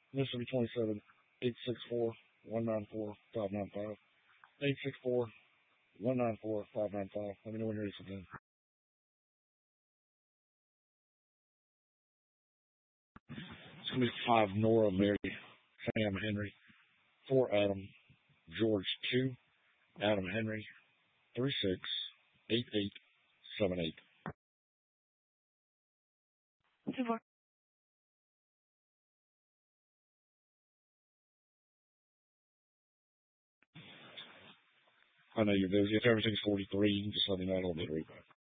Mississippi 27, 864-194-595. 864-194-595. Let me know when you're ready for them. It's going to be 5 Nora, Mary, Sam, Henry. 4 Adam, George 2, Adam Henry, 368878. Super. I know you're busy. If everything's 43, you can just let me know. I'll be right back.